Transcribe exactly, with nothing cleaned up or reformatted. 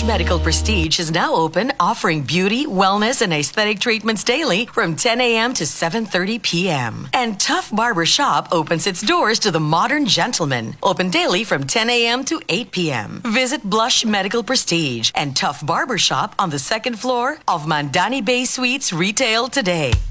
Medical Prestige is now open, offering beauty, wellness, and aesthetic treatments daily from ten a.m. to seven thirty p.m. And Tough Barber Shop opens its doors to the modern gentleman, open daily from ten a.m. to eight p.m. Visit Blush Medical Prestige and Tough Barber Shop on the second floor of Mandani Bay Suites Retail today.